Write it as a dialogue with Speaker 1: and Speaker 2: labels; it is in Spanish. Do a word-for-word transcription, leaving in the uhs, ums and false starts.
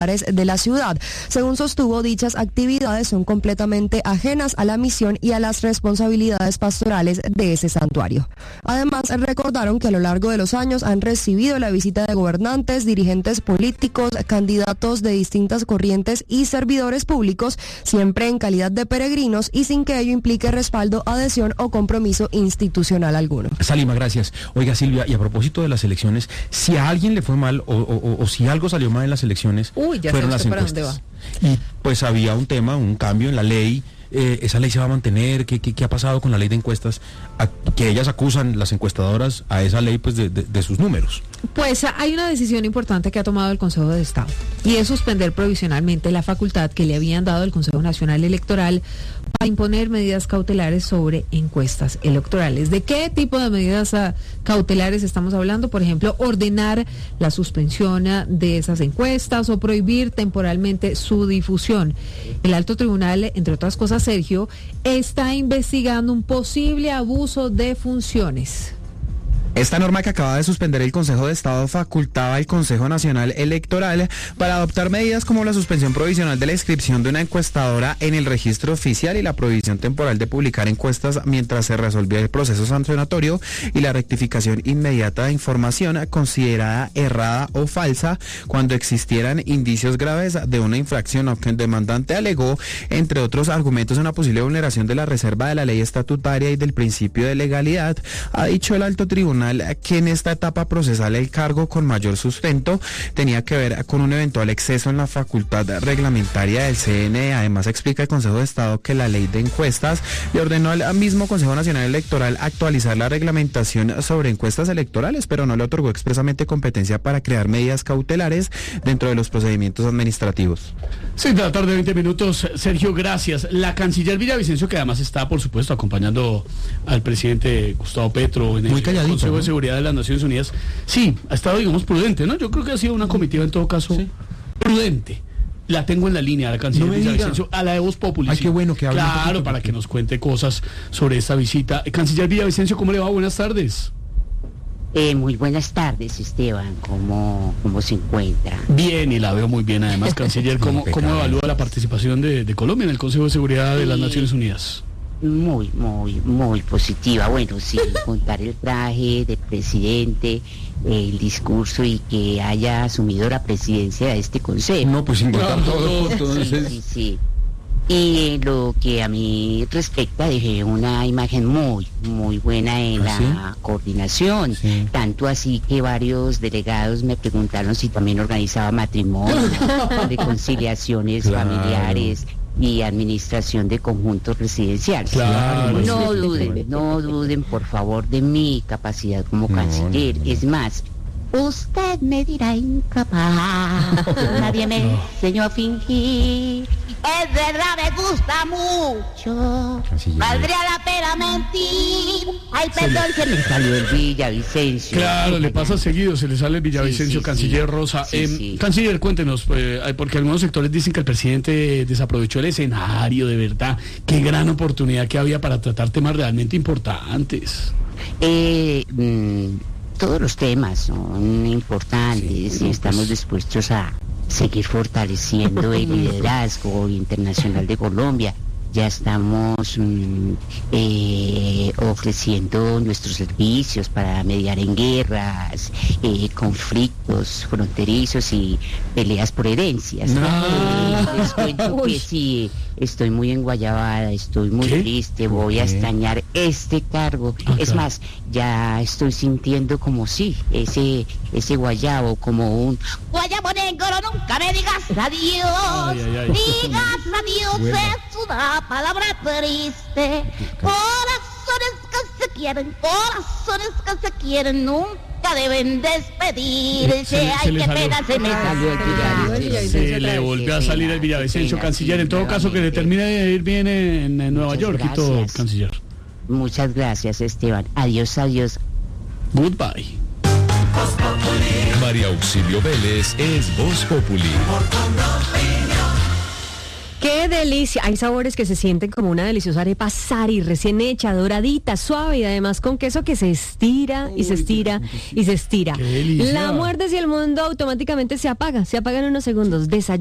Speaker 1: de la ciudad. Según sostuvo, dichas actividades son completamente ajenas a la misión y a las responsabilidades pastorales de ese santuario. Además, recordaron que a lo largo de los años han recibido la visita de gobernantes, dirigentes políticos, candidatos de distintas corrientes y servidores públicos, siempre en calidad de peregrinos y sin que ello implique respaldo, adhesión o compromiso institucional alguno.
Speaker 2: Salima, gracias. Oiga, Silvia, y a propósito de las elecciones, si a alguien le fue mal o, o, o si algo salió mal en las elecciones,
Speaker 3: Uy, ya
Speaker 2: fueron las
Speaker 3: para
Speaker 2: encuestas.
Speaker 3: dónde va.
Speaker 2: Y pues había un tema, un cambio en la ley. Eh, ¿Esa ley se va a mantener? ¿Qué, qué, qué ha pasado con la ley de encuestas? A, que ellas acusan, las encuestadoras, a esa ley pues de, de, de sus números.
Speaker 3: Pues hay una decisión importante que ha tomado el Consejo de Estado y es suspender provisionalmente la facultad que le habían dado el Consejo Nacional Electoral para imponer medidas cautelares sobre encuestas electorales. ¿De qué tipo de medidas uh, cautelares estamos hablando? Por ejemplo, ordenar la suspensión uh, de esas encuestas o prohibir temporalmente su difusión. El Alto Tribunal, entre otras cosas, Sergio, está investigando un posible abuso de funciones.
Speaker 4: Esta norma que acaba de suspender el Consejo de Estado facultaba al Consejo Nacional Electoral para adoptar medidas como la suspensión provisional de la inscripción de una encuestadora en el registro oficial y la prohibición temporal de publicar encuestas mientras se resolvía el proceso sancionatorio y la rectificación inmediata de información considerada errada o falsa cuando existieran indicios graves de una infracción o que el demandante alegó, entre otros argumentos, una posible vulneración de la reserva de la ley estatutaria y del principio de legalidad. Ha dicho el Alto Tribunal que en esta etapa procesal el cargo con mayor sustento tenía que ver con un eventual exceso en la facultad reglamentaria del C N E. Además, explica el Consejo de Estado que la ley de encuestas le ordenó al mismo Consejo Nacional Electoral actualizar la reglamentación sobre encuestas electorales, pero no le otorgó expresamente competencia para crear medidas cautelares dentro de los procedimientos administrativos.
Speaker 5: seis de la tarde, veinte minutos. Sergio, gracias. La canciller Villavicencio, que además está, por supuesto, acompañando al presidente Gustavo Petro en el
Speaker 2: Muy calladito,
Speaker 5: Consejo
Speaker 2: ¿no?
Speaker 5: de Seguridad de las Naciones Unidas, sí, ha estado, digamos, prudente, ¿no? Yo creo que ha sido una comitiva, en todo caso, sí, prudente. La tengo en la línea, la canciller
Speaker 2: no
Speaker 5: Villavicencio, a la de Voz Populi.
Speaker 2: Ay, qué bueno que hable.
Speaker 5: Claro, para que nos cuente cosas sobre esta visita. Eh, canciller Villavicencio, ¿cómo le va? Buenas tardes.
Speaker 6: Eh, muy buenas tardes, Esteban. ¿Cómo, cómo se encuentra?
Speaker 5: Bien, y la veo muy bien. Además, canciller, ¿cómo, ¿cómo evalúa la participación de, de Colombia en el Consejo de Seguridad de las
Speaker 6: Sí.
Speaker 5: Naciones Unidas?
Speaker 6: Muy, muy, muy positiva. Bueno, sin contar el traje del presidente, el discurso y que haya asumido la presidencia de este consejo.
Speaker 2: No, pues sin contar
Speaker 5: No,
Speaker 2: todo,
Speaker 5: no,
Speaker 2: entonces...
Speaker 6: Sí, sí, sí. Y en lo que a mí respecta, dejé una imagen muy, muy buena en
Speaker 2: ¿Ah,
Speaker 6: la
Speaker 2: sí?
Speaker 6: coordinación.
Speaker 2: Sí.
Speaker 6: Tanto así que varios delegados me preguntaron si también organizaba matrimonio, reconciliaciones
Speaker 2: Claro.
Speaker 6: familiares y administración de conjuntos residenciales.
Speaker 5: Claro,
Speaker 6: No
Speaker 5: sí.
Speaker 6: duden, no duden, por favor, de mi capacidad como
Speaker 2: No,
Speaker 6: canciller.
Speaker 2: no, no.
Speaker 6: Es más, usted me dirá incapaz. Nadie me enseñó a fingir. Es verdad, me gusta mucho.
Speaker 2: Canciller.
Speaker 6: Valdría la pena mentir. Ay, perdón, se me salió el Villavicencio.
Speaker 5: Claro, le pasa seguido, se le sale el Villavicencio,
Speaker 6: Sí, sí,
Speaker 5: canciller
Speaker 6: sí.
Speaker 5: Rosa.
Speaker 6: Sí,
Speaker 5: Eh,
Speaker 6: sí.
Speaker 5: Canciller, cuéntenos, eh, porque algunos sectores dicen que el presidente desaprovechó el escenario, de verdad. Qué gran oportunidad que había para tratar temas realmente importantes.
Speaker 6: Eh, mm, todos los temas son importantes
Speaker 5: Sí,
Speaker 6: y
Speaker 5: no,
Speaker 6: estamos
Speaker 5: pues.
Speaker 6: dispuestos a seguir fortaleciendo el liderazgo internacional de Colombia. Ya estamos mm, eh, ofreciendo nuestros servicios para mediar en guerras, eh, conflictos fronterizos y peleas por herencias.
Speaker 5: Ah.
Speaker 6: Eh, les cuento que sí, estoy muy enguayabada, estoy muy
Speaker 5: ¿Qué?
Speaker 6: triste, voy a
Speaker 2: qué?
Speaker 6: extrañar este cargo.
Speaker 5: Ah,
Speaker 6: Es
Speaker 5: claro.
Speaker 6: más, ya estoy sintiendo como sí, ese ese guayabo, como un guayabo negro, nunca me digas adiós.
Speaker 5: Ay, ay, ay.
Speaker 6: Digas adiós,
Speaker 2: Bueno.
Speaker 6: es una palabra triste. Corazones que se quieren, corazones que se quieren, nunca deben despedirse.
Speaker 5: Se le- se
Speaker 6: Ay,
Speaker 5: le
Speaker 6: qué
Speaker 5: salió.
Speaker 6: pena, se me salió el Villavicencio.
Speaker 5: Se le volvió a salir el Villavicencio,
Speaker 6: Qué pena,
Speaker 5: canciller. En
Speaker 6: sí,
Speaker 5: todo caso, que le
Speaker 6: nuevamente.
Speaker 5: termine de ir bien en, en Nueva
Speaker 6: Muchas
Speaker 5: York y todo,
Speaker 6: gracias.
Speaker 5: canciller.
Speaker 6: Muchas gracias, Esteban. Adiós, adiós.
Speaker 5: Goodbye.
Speaker 7: María Auxilio Vélez es Voz Populi. ¡Qué delicia! Hay sabores que se sienten como una deliciosa arepa sari, recién hecha, doradita, suave y además con queso que se estira y se estira y se estira.
Speaker 5: ¡Qué delicia!
Speaker 7: La muerdes y el mundo automáticamente se apaga, se apaga en unos segundos. Desayuno.